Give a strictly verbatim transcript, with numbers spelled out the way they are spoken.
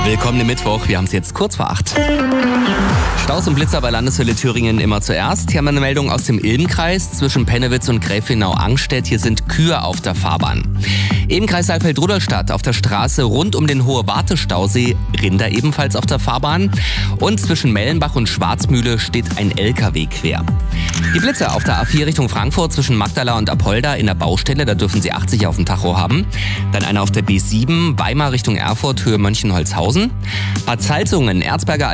Willkommen im Mittwoch, wir haben es jetzt kurz vor acht. Staus und Blitzer bei Landeshölle Thüringen immer zuerst. Hier haben wir eine Meldung aus dem Ilm-Kreis zwischen Pennewitz und Gräfenau-Angstedt. Hier sind Kühe auf der Fahrbahn. Im Kreis Saalfeld-Rudolstadt auf der Straße rund um den Hohe-Warte-Stausee Rinder ebenfalls auf der Fahrbahn. Und zwischen Mellenbach und Schwarzmühle steht ein L K W quer. Die Blitzer auf der A vier Richtung Frankfurt zwischen Magdala und Apolda in der Baustelle, da dürfen Sie achtzig auf dem Tacho haben. Dann einer auf der B sieben, Weimar Richtung Erfurt, Höhe Mönchenholzhausen. Bad Salzungen, Erzberger